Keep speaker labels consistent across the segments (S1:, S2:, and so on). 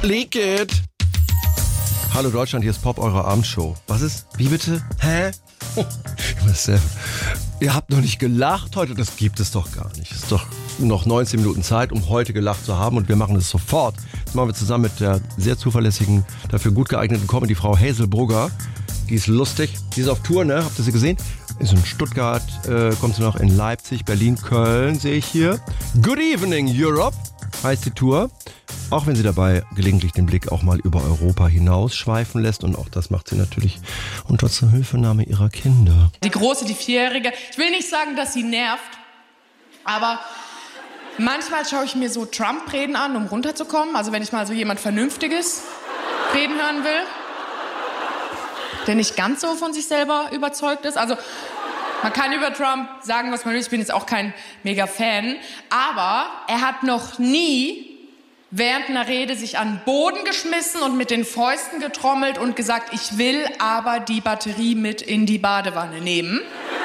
S1: Leak it! Hallo Deutschland, hier ist Pop, eure Abendshow. Was ist? Wie bitte? Hä? Ihr habt noch nicht gelacht heute? Das gibt es doch gar nicht. Es ist doch noch 19 Minuten Zeit, um heute gelacht zu haben und wir machen es sofort. Das machen wir zusammen mit der sehr zuverlässigen, dafür gut geeigneten Comedy-Frau Hazel Brugger. Die ist lustig. Die ist auf Tour, ne? Habt ihr sie gesehen? Ist in Stuttgart, kommt sie noch in Leipzig, Berlin, Köln sehe ich hier. Good Evening Europe heißt die Tour. Auch wenn sie dabei gelegentlich den Blick auch mal über Europa hinaus schweifen lässt. Und auch das macht sie natürlich unter Zuhilfenahme ihrer Kinder.
S2: Die Große, die 4-Jährige. Ich will nicht sagen, dass sie nervt, aber manchmal schaue ich mir so Trump-Reden an, um runterzukommen. Also wenn ich mal so jemand Vernünftiges reden hören will, der nicht ganz so von sich selber überzeugt ist. Also man kann über Trump sagen, was man will. Ich bin jetzt auch kein Mega-Fan. Aber er hat noch nie während einer Rede sich an den Boden geschmissen und mit den Fäusten getrommelt und gesagt, ich will aber die Batterie mit in die Badewanne nehmen.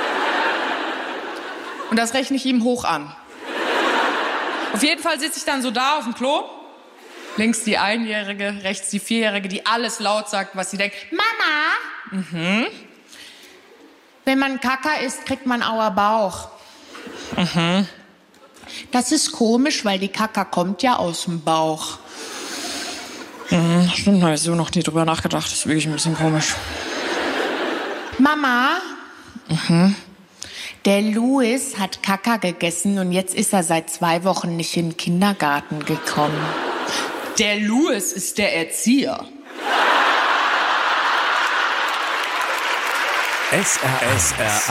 S2: Und das rechne ich ihm hoch an. Auf jeden Fall sitze ich dann so da auf dem Klo. Links die 1-Jährige, rechts die 4-Jährige, die alles laut sagt, was sie denkt. Mama! Mhm. Wenn man Kaka isst, kriegt man auer Bauch. Mhm. Das ist komisch, weil die Kaka kommt ja aus dem Bauch.
S3: Stimmt, habe ich so noch nie drüber nachgedacht. Das ist wirklich ein bisschen komisch.
S2: Mama? Mhm. Der Louis hat Kaka gegessen und jetzt ist er seit 2 Wochen nicht in den Kindergarten gekommen. Der Louis ist der Erzieher.
S4: SRA